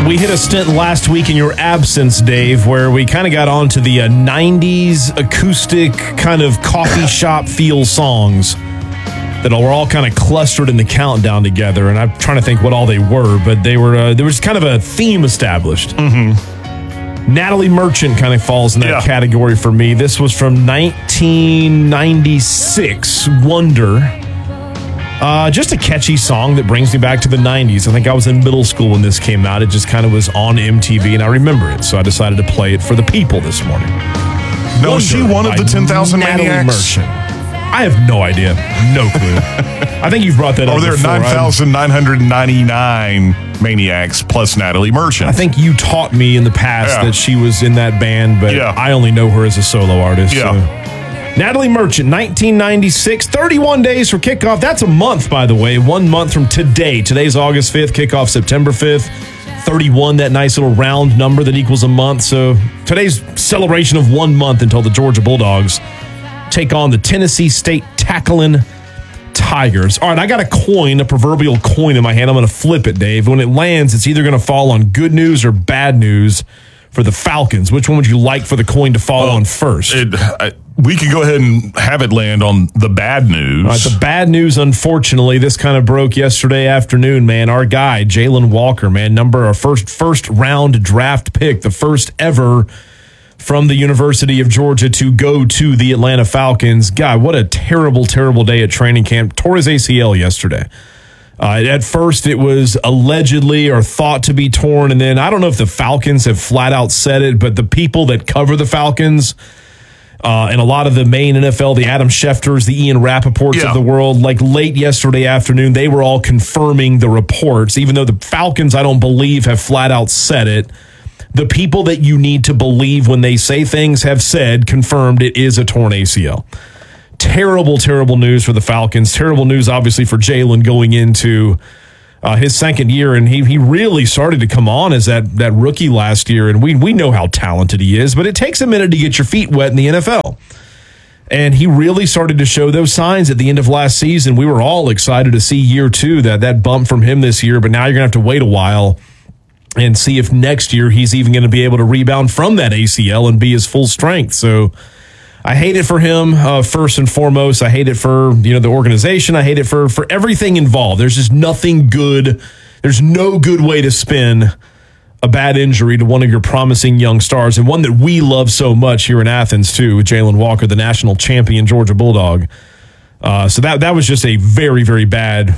We hit a stint last week in your absence, Dave, where we kind of got onto the 90s acoustic kind of coffee shop feel songs that were all kind of clustered in the countdown together. And I'm trying to think what all they were, but they were there was kind of a theme established. Mm-hmm. Natalie Merchant kind of falls in that category for me. This was from 1996, Wonder. Just a catchy song that brings me back to the 90s. I think I was in middle school when this came out. It just kind of was on MTV, and I remember it, so I decided to play it for the people this morning. No, was she one of the 10,000 Maniacs? Merchant. I have no idea. No clue. I think you've brought that up. Or there are 9,999 Maniacs plus Natalie Merchant. I think you taught me in the past that she was in that band, but I only know her as a solo artist. Yeah. So. Natalie Merchant, 1996, 31 days for kickoff. That's a month, by the way. 1 month from today. Today's August 5th, kickoff September 5th. 31, that nice little round number that equals a month. So today's celebration of 1 month until the Georgia Bulldogs take on the Tennessee State Tackling Tigers. All right, I got a proverbial coin in my hand. I'm going to flip it, Dave. When it lands, it's either going to fall on good news or bad news for the Falcons. Which one would you like for the coin to fall on first? We can go ahead and have it land on the bad news. All right, the bad news, unfortunately, this kind of broke yesterday afternoon, man. Our guy, Jalen Walker, man, our first round draft pick, the first ever from the University of Georgia to go to the Atlanta Falcons. God, what a terrible, terrible day at training camp. Tore his ACL yesterday. At first, it was allegedly or thought to be torn, and then I don't know if the Falcons have flat out said it, but the people that cover the Falcons and a lot of the main NFL, the Adam Schefters, the Ian Rappaports of the world, like late yesterday afternoon, they were all confirming the reports, even though the Falcons, I don't believe, have flat out said it. The people that you need to believe when they say things have confirmed it is a torn ACL. Terrible, terrible news for the Falcons. Terrible news, obviously, for Jalen going into his second year, and he really started to come on as that rookie last year, and we know how talented he is, but it takes a minute to get your feet wet in the NFL. And he really started to show those signs at the end of last season. We were all excited to see year two, that bump from him this year, but now you're going to have to wait a while and see if next year he's even going to be able to rebound from that ACL and be his full strength. So I hate it for him, first and foremost. I hate it for the organization. I hate it for everything involved. There's just nothing good. There's no good way to spin a bad injury to one of your promising young stars, and one that we love so much here in Athens, too, with Jalen Walker, the national champion Georgia Bulldog. So that was just a very, very bad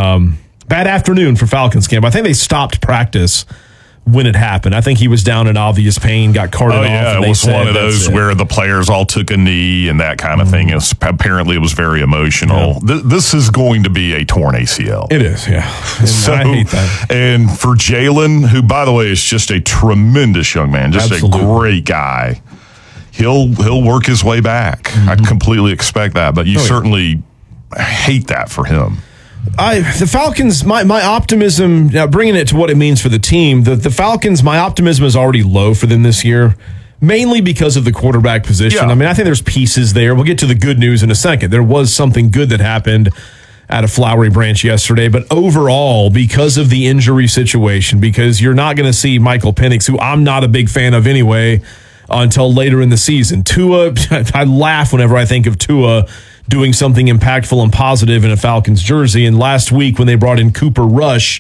afternoon for Falcons camp. I think they stopped practice when it happened. I think he was down in obvious pain, got carted off. And it was one of those where the players all took a knee and that kind of thing. Apparently, it was very emotional. Yeah. This is going to be a torn ACL. It is, yeah. So, I hate that. And for Jalen, who, by the way, is just a tremendous young man, just a great guy, he'll work his way back. Mm-hmm. I completely expect that, but you certainly hate that for him. The Falcons, my optimism, now bringing it to what it means for the team, the Falcons, my optimism is already low for them this year, mainly because of the quarterback position. Yeah. I mean, I think there's pieces there. We'll get to the good news in a second. There was something good that happened out of Flowery Branch yesterday, but overall, because of the injury situation, because you're not going to see Michael Penix, who I'm not a big fan of anyway, until later in the season. Tua, I laugh whenever I think of Tua doing something impactful and positive in a Falcons jersey. And last week when they brought in Cooper Rush,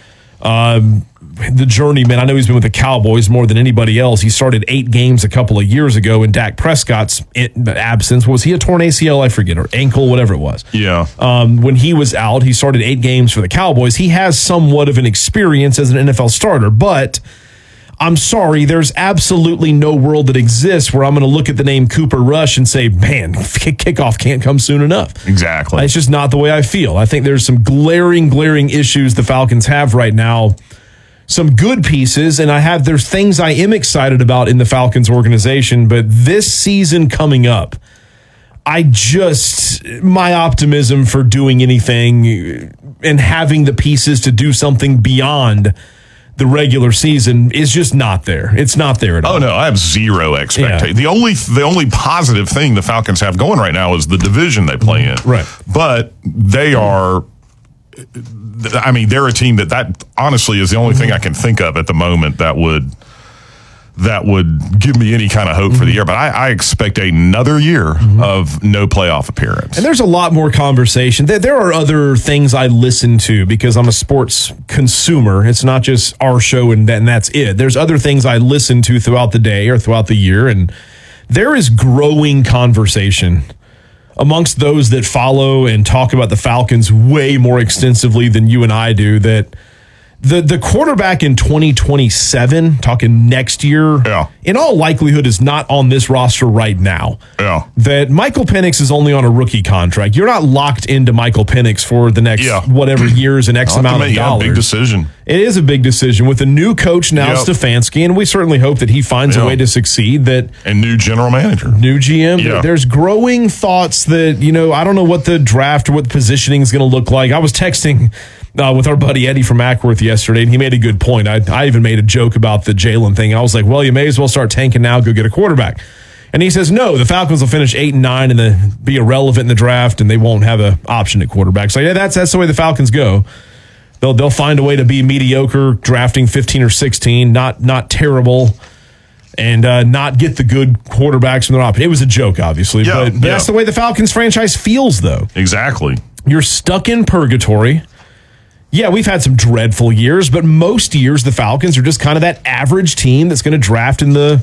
the journeyman, I know he's been with the Cowboys more than anybody else. He started 8 games a couple of years ago in Dak Prescott's absence. Was he a torn ACL? I forget, or ankle, whatever it was. Yeah. When he was out, he started 8 games for the Cowboys. He has somewhat of an experience as an NFL starter, but I'm sorry, there's absolutely no world that exists where I'm going to look at the name Cooper Rush and say, man, kickoff can't come soon enough. Exactly. It's just not the way I feel. I think there's some glaring issues the Falcons have right now. Some good pieces, and there's things I am excited about in the Falcons organization, but this season coming up, my optimism for doing anything and having the pieces to do something beyond the regular season is just not there. It's not there at all. Oh, no, I have zero expectation. Yeah. The only positive thing the Falcons have going right now is the division they play in. Right. But they are I mean, they're a team that honestly is the only thing I can think of at the moment that would give me any kind of hope for the year. But I expect another year of no playoff appearance. And there's a lot more conversation. There are other things I listen to because I'm a sports consumer. It's not just our show and that's it. There's other things I listen to throughout the day or throughout the year. And there is growing conversation amongst those that follow and talk about the Falcons way more extensively than you and I do, that the quarterback in 2027, talking next year, in all likelihood is not on this roster right now. Yeah. That Michael Penix is only on a rookie contract. You're not locked into Michael Penix for the next whatever years and X amount of dollars. Big decision. It is a big decision with a new coach now, Stefanski, and we certainly hope that he finds a way to succeed. And new general manager. New GM. There's growing thoughts that, I don't know what the draft or what the positioning is going to look like. I was texting with our buddy Eddie from Ackworth yesterday, and he made a good point. I even made a joke about the Jalen thing. I was like, well, you may as well start tanking now, go get a quarterback. And he says, no, the Falcons will finish 8-9 and then be irrelevant in the draft, and they won't have an option at quarterback. So, yeah, that's the way the Falcons go. They'll find a way to be mediocre, drafting 15 or 16, not terrible, and not get the good quarterbacks from their option. It was a joke, obviously, but that's the way the Falcons franchise feels, though. Exactly. You're stuck in purgatory. Yeah, we've had some dreadful years, but most years the Falcons are just kind of that average team that's going to draft in the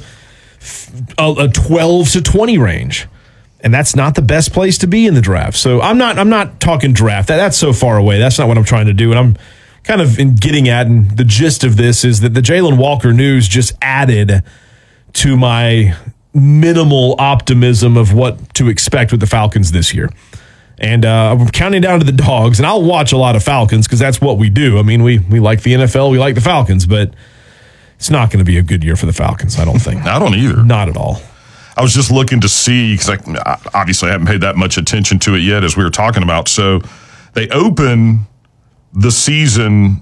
12 to 20 range. And that's not the best place to be in the draft. So I'm not talking draft. That's so far away. That's not what I'm trying to do. And I'm kind of getting at, and the gist of this is that the Jalen Walker news just added to my minimal optimism of what to expect with the Falcons this year. And I'm counting down to the dogs, and I'll watch a lot of Falcons because that's what we do. I mean, we like the NFL, we like the Falcons, but it's not going to be a good year for the Falcons, I don't think. I don't either. Not at all. I was just looking to see, because I obviously haven't paid that much attention to it yet, as we were talking about. So they open the season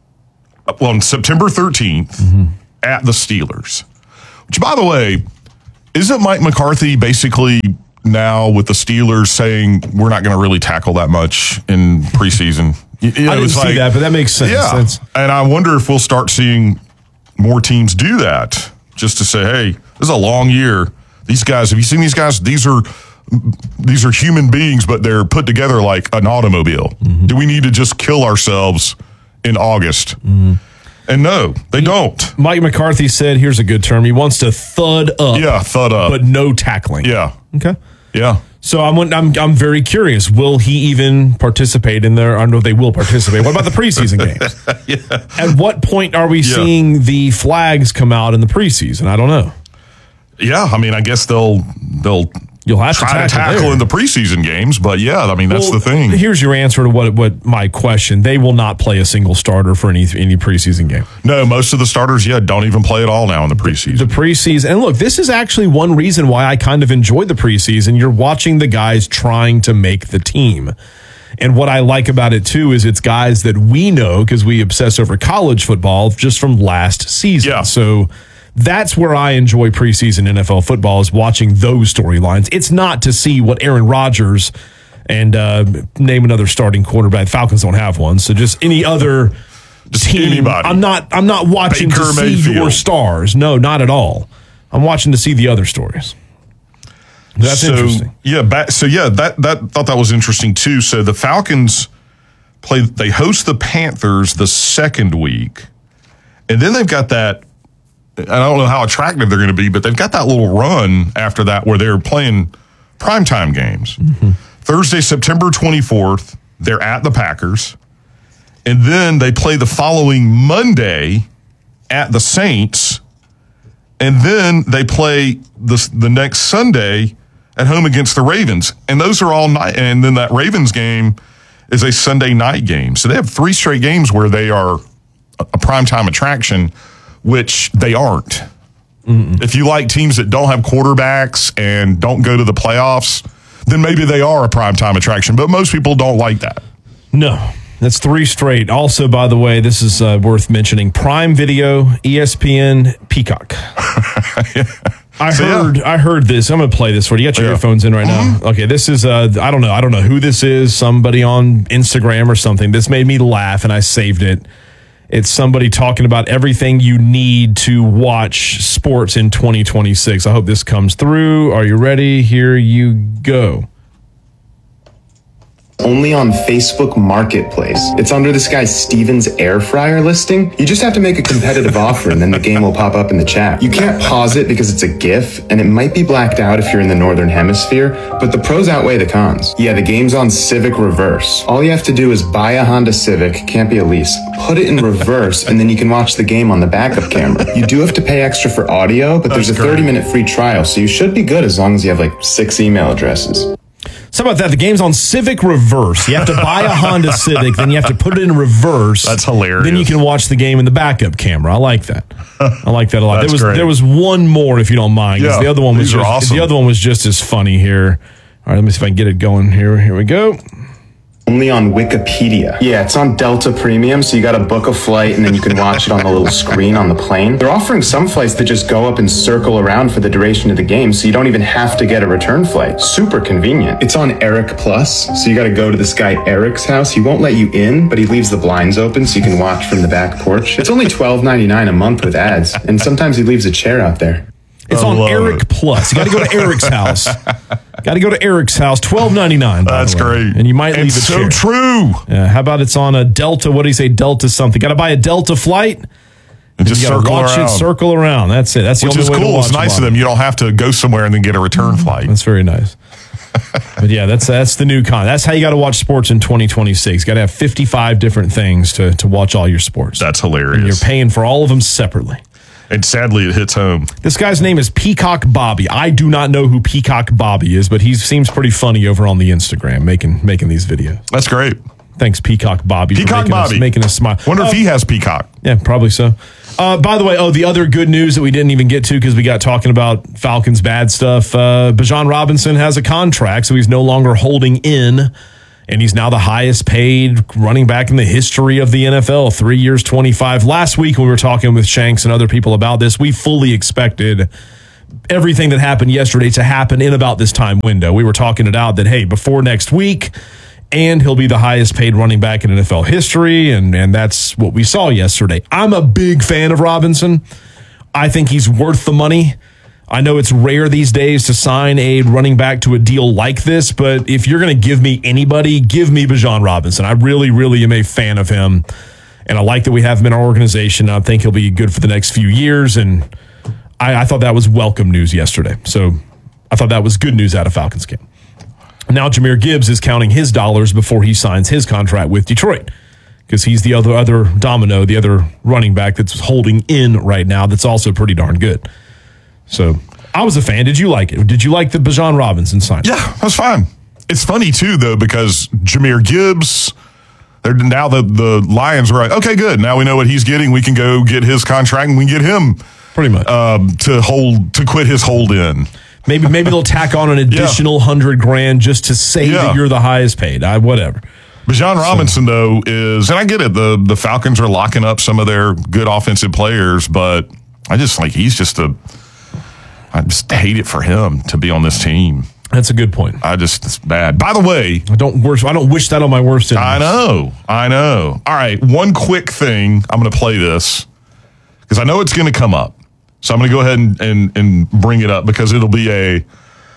on September 13th at the Steelers, which, by the way, isn't Mike McCarthy basically now with the Steelers saying we're not going to really tackle that much in preseason? I didn't see that, but that makes sense. Yeah, and I wonder if we'll start seeing more teams do that, just to say, hey, this is a long year. These guys, have you seen these guys? These are human beings, but they're put together like an automobile. Do we need to just kill ourselves in August? And no, they don't. Mike McCarthy said, here's a good term, he wants to thud up. Yeah, thud up. But no tackling. Yeah. Okay. Yeah. So I'm very curious. Will he even participate in there? I know they will participate. What about the preseason games? At what point are we seeing the flags come out in the preseason? I don't know. Yeah, I mean, I guess they'll You'll have try to tackle in the preseason games, but yeah, I mean, that's the thing. Here's your answer to what my question. They will not play a single starter for any preseason game. No, most of the starters, don't even play at all now in the preseason. The preseason, and look, this is actually one reason why I kind of enjoy the preseason. You're watching the guys trying to make the team. And what I like about it, too, is it's guys that we know, because we obsess over college football, just from last season. Yeah. So that's where I enjoy preseason NFL football, is watching those storylines. It's not to see what Aaron Rodgers and name another starting quarterback. Falcons don't have one, so just any other team. Anybody. I'm not watching Baker to see Mayfield. your stars. No, not at all. I'm watching to see the other stories. That's interesting. That thought that was interesting too. So the Falcons they host the Panthers the second week, and then they've got that. I don't know how attractive they're going to be, but they've got that little run after that where they're playing primetime games. Thursday, September 24th, they're at the Packers. And then they play the following Monday at the Saints. And then they play the next Sunday at home against the Ravens. And those are all night. And then that Ravens game is a Sunday night game. So they have 3 straight games where they are a primetime attraction, which they aren't. If you like teams that don't have quarterbacks and don't go to the playoffs, then maybe they are a primetime attraction. But most people don't like that. No, that's 3 straight. Also, by the way, this is worth mentioning. Prime Video, ESPN, Peacock. I heard this. I'm going to play this for you. You got your earphones in right now. Okay, this is I don't know who this is. Somebody on Instagram or something. This made me laugh, and I saved it. It's somebody talking about everything you need to watch sports in 2026. I hope this comes through. Are you ready? Here you go. Only on Facebook Marketplace. It's under this guy Steven's air fryer listing. You just have to make a competitive offer and then the game will pop up in the chat. You can't pause it because it's a GIF and it might be blacked out if you're in the Northern Hemisphere, but the pros outweigh the cons. Yeah, the game's on Civic Reverse. All you have to do is buy a Honda Civic, can't be a lease, put it in reverse, and then you can watch the game on the backup camera. You do have to pay extra for audio, but there's a 30-minute free trial, so you should be good as long as you have like 6 email addresses. So about that, the game's on Civic Reverse. You have to buy a Honda Civic, then you have to put it in reverse. That's hilarious. Then you can watch the game in the backup camera. I like that. I like that a lot. There was one more, if you don't mind. Yeah, the other one was awesome. The other one was just as funny here. All right, let me see if I can get it going here. Here we go. Only on Wikipedia. Yeah, it's on Delta Premium, so you gotta book a flight and then you can watch it on the little screen on the plane. They're offering some flights that just go up and circle around for the duration of the game, so you don't even have to get a return flight. Super convenient. It's on Eric Plus, so you gotta go to this guy Eric's house. He won't let you in, but he leaves the blinds open so you can watch from the back porch. It's only $12.99 a month with ads, and sometimes he leaves a chair out there. It's on Eric Plus. You got to go to Eric's house. Got to go to Eric's house. $12.99. That's great. And you might leave a so chair. True. How about it's on a Delta? What do you say? Delta something. Got to buy a Delta flight. And just circle around. That's it. That's the only way to watch. Which is cool. It's nice of them. You don't have to go somewhere and then get a return flight. That's very nice. But yeah, that's the new con. That's how you got to watch sports in 2026. Got to have 55 different things to watch all your sports. That's hilarious. And you're paying for all of them separately. And sadly, it hits home. This guy's name is Peacock Bobby. I do not know who Peacock Bobby is, but he seems pretty funny over on the Instagram making these videos. That's great. Thanks, Peacock Bobby. Peacock Bobby. Making us smile. Wonder if he has Peacock. Yeah, probably so. By the way, the other good news that we didn't even get to because we got talking about Falcons' bad stuff. Bijan Robinson has a contract, so he's no longer holding in. And he's now the highest paid running back in the history of the NFL, 3 years, 25. Last week when we were talking with Shanks and other people about this, we fully expected everything that happened yesterday to happen in about this time window. We were talking it out that, hey, before next week, and he'll be the highest paid running back in NFL history, and that's what we saw yesterday. I'm a big fan of Robinson. I think he's worth the money. I know it's rare these days to sign a running back to a deal like this, but if you're going to give me anybody, give me Bijan Robinson. I really, really am a fan of him, and I like that we have him in our organization. I think he'll be good for the next few years, and I thought that was welcome news yesterday. So I thought that was good news out of Falcons camp. Now Jahmyr Gibbs is counting his dollars before he signs his contract with Detroit because he's the other domino, the other running back that's holding in right now that's also pretty darn good. So I was a fan. Did you like it? Did you like the Bijan Robinson sign? Yeah, that was fine. It's funny, too, though, because Jahmyr Gibbs, now the Lions are like, okay, good. Now we know what he's getting. We can go get his contract and we can get him pretty much to quit his hold in. Maybe they'll tack on an additional $100,000 just to say that you're the highest paid. Whatever. Bijan Robinson, though, is, and I get it, the Falcons are locking up some of their good offensive players, but I just I just hate it for him to be on this team. That's a good point. It's bad. By the way, I don't wish that on my worst enemies. I know. All right, one quick thing. I'm going to play this because I know it's going to come up. So I'm going to go ahead and bring it up because it'll be a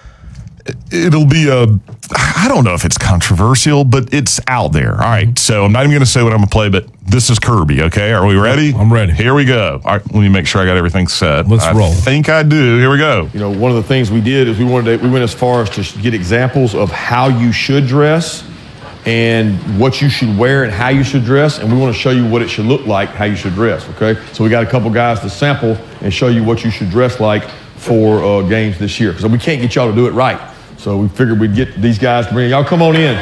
I don't know if it's controversial, but it's out there. All right, so I'm not even going to say what I'm going to play, but this is Kirby, okay? Are we ready? I'm ready. Here we go. All right, let me make sure I got everything set. Let's roll. I think I do. Here we go. You know, one of the things we did is we went as far as to get examples of how you should dress and what you should wear and how you should dress, and we want to show you what it should look like, how you should dress, okay? So we got a couple guys to sample and show you what you should dress like for games this year, because we can't get y'all to do it right. So we figured we'd get these guys to bring y'all. Come on in.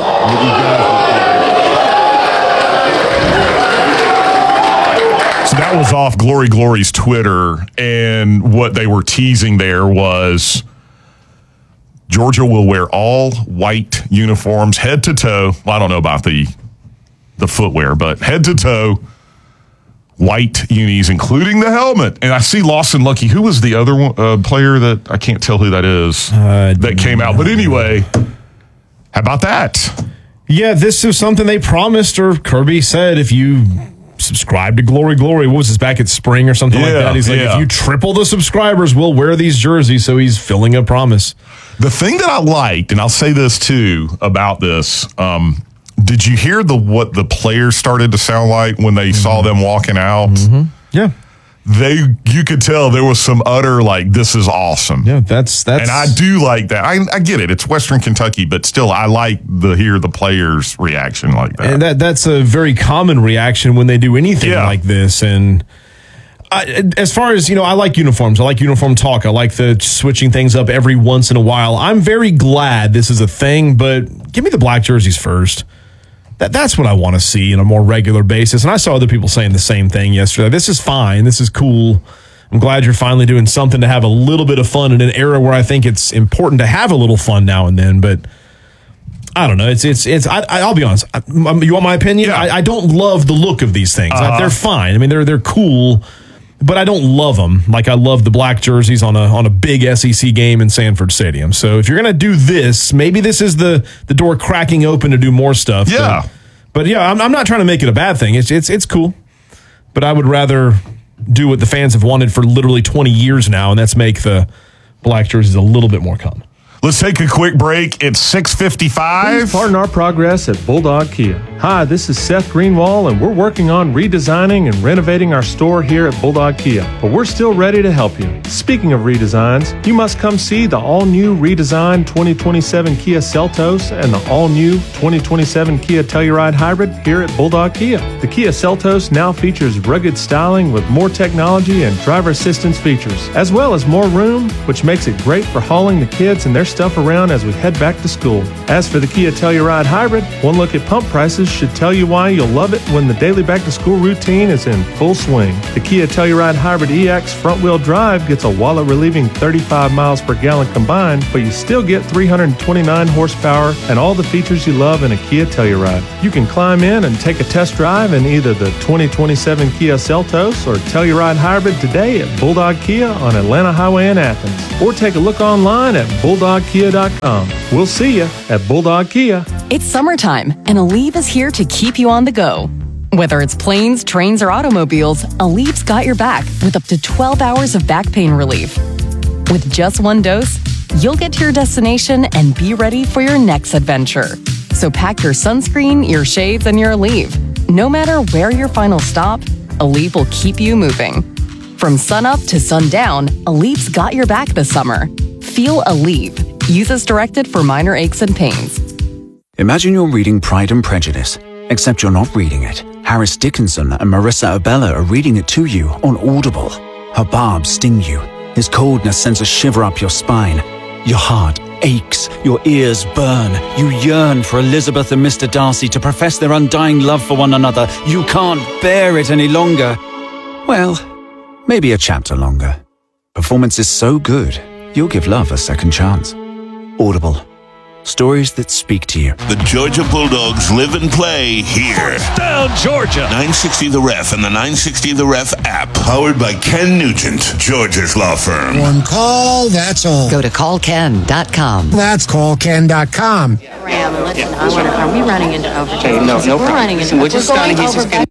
So that was off Glory Glory's Twitter, and what they were teasing there was Georgia will wear all white uniforms, head to toe. Well, I don't know about the footwear, but head to toe white unis, including the helmet. And I see Lawson Lucky. Who was the other one, player that I can't tell who that is that came out? But anyway, how about that? Yeah, this is something they promised, or Kirby said, if you subscribe to Glory, what was this, back at spring or something like that? He's like, if you triple the subscribers, we'll wear these jerseys. So he's filling a promise. The thing that I liked, and I'll say this too about this, did you hear what the players started to sound like when they saw them walking out? Mm-hmm. Yeah. You could tell there was some utter, like, this is awesome. Yeah, that's and I do like that. I get it. It's Western Kentucky, but still, I like hear the players' reaction like that. And that's a very common reaction when they do anything like this. And as far as, I like uniforms. I like uniform talk. I like the switching things up every once in a while. I'm very glad this is a thing, but give me the black jerseys first. That's what I want to see on a more regular basis. And I saw other people saying the same thing yesterday. This is fine. This is cool. I'm glad you're finally doing something to have a little bit of fun in an era where I think it's important to have a little fun now and then. But I don't know. I'll be honest. You want my opinion? Yeah. I don't love the look of these things. They're fine. I mean, they're cool, but I don't love them like I love the black jerseys on a big SEC game in Sanford Stadium. So if you're going to do this, maybe this is the door cracking open to do more stuff. Yeah. But I'm not trying to make it a bad thing. It's cool. But I would rather do what the fans have wanted for literally 20 years now, and that's make the black jerseys a little bit more common. Let's take a quick break. It's 6:55. Please pardon our progress at Bulldog Kia. Hi, this is Seth Greenwald, and we're working on redesigning and renovating our store here at Bulldog Kia, but we're still ready to help you. Speaking of redesigns, you must come see the all-new redesigned 2027 Kia Seltos and the all-new 2027 Kia Telluride Hybrid here at Bulldog Kia. The Kia Seltos now features rugged styling with more technology and driver assistance features, as well as more room, which makes it great for hauling the kids and their stuff around as we head back to school. As for the Kia Telluride Hybrid, one look at pump prices should tell you why you'll love it when the daily back-to-school routine is in full swing. The Kia Telluride Hybrid EX front-wheel drive gets a wallet-relieving 35 miles per gallon combined, but you still get 329 horsepower and all the features you love in a Kia Telluride. You can climb in and take a test drive in either the 2027 Kia Seltos or Telluride Hybrid today at Bulldog Kia on Atlanta Highway in Athens, or take a look online at BulldogKia.com. We'll see you at Bulldog Kia. It's summertime, and Aleve is here to keep you on the go. Whether it's planes, trains, or automobiles, Aleve's got your back with up to 12 hours of back pain relief. With just one dose, you'll get to your destination and be ready for your next adventure. So pack your sunscreen, your shades, and your Aleve. No matter where your final stop, Aleve will keep you moving. From sunup to sundown, Aleve's got your back this summer. Feel Aleve. Use as directed for minor aches and pains. Imagine you're reading Pride and Prejudice, except you're not reading it. Harris Dickinson and Marissa Abella are reading it to you on Audible. Her barbs sting you. His coldness sends a shiver up your spine. Your heart aches. Your ears burn. You yearn for Elizabeth and Mr. Darcy to profess their undying love for one another. You can't bear it any longer. Well, maybe a chapter longer. Performance is so good, you'll give love a second chance. Audible. Stories that speak to you. The Georgia Bulldogs live and play here. Down Georgia. 960 The Ref and the 960 The Ref app. Powered by Ken Nugent, Georgia's law firm. One call, that's all. Go to callken.com. That's callken.com. Ram, listen, are we running into overtime? Okay, no problem. We're running into We're just starting. He's just getting